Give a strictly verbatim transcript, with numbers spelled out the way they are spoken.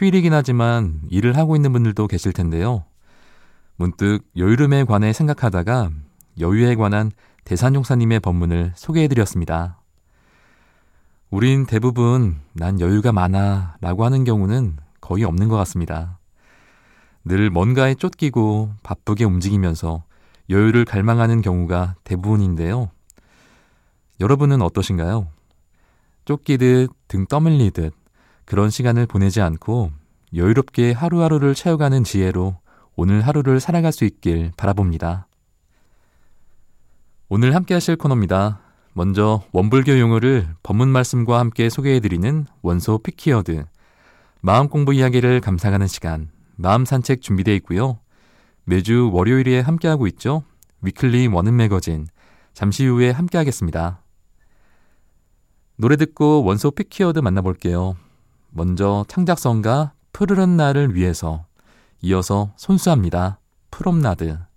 휴일이긴 하지만 일을 하고 있는 분들도 계실 텐데요. 문득 여유름에 관해 생각하다가 여유에 관한 대산용사님의 법문을 소개해드렸습니다. 우린 대부분 난 여유가 많아 라고 하는 경우는 거의 없는 것 같습니다. 늘 뭔가에 쫓기고 바쁘게 움직이면서 여유를 갈망하는 경우가 대부분인데요. 여러분은 어떠신가요? 쫓기듯 등 떠밀리듯 그런 시간을 보내지 않고 여유롭게 하루하루를 채워가는 지혜로 오늘 하루를 살아갈 수 있길 바라봅니다. 오늘 함께 하실 코너입니다. 먼저 원불교 용어를 법문 말씀과 함께 소개해드리는 원소 피키워드, 마음 공부 이야기를 감상하는 시간, 마음 산책 준비되어 있고요. 매주 월요일에 함께하고 있죠. 위클리 원음 매거진, 잠시 후에 함께하겠습니다. 노래 듣고 원소 피키워드 만나볼게요. 먼저 창작성가 푸르른 날을 위해서, 이어서 손수합니다. 프롬나드.